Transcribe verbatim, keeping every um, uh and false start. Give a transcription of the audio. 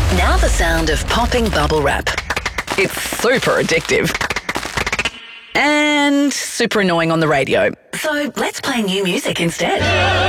Now the sound of popping bubble wrap. It's super addictive. And super annoying on the radio. So let's play new music instead.